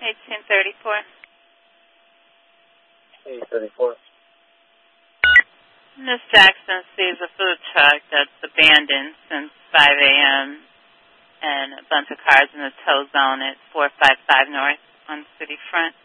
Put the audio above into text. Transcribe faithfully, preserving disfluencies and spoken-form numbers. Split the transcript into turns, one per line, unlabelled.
eighteen thirty-four.
eighteen thirty-four.
Miss Jackson sees a food truck that's abandoned since five a.m. and a bunch of cars in the tow zone at four five five North on City Front.